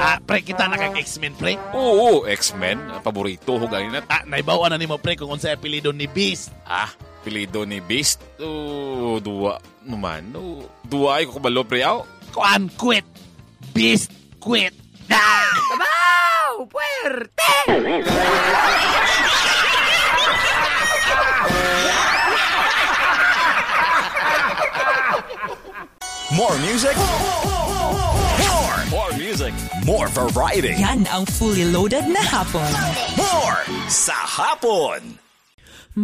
Pre, kita na kang X-Men, pre. Oo, X-Men. Paborito ko ganina. Naibawa na nimo, pre, kung unsay apelyido ni Beast. Pilido ni Beast. Dua naman. Dua ay ko kabalo, pre. Kuan, quit. Beast, quit. Tabaw! Puerte! More music. More music. More variety. Yan ang fully loaded na hapon. More sa hapon.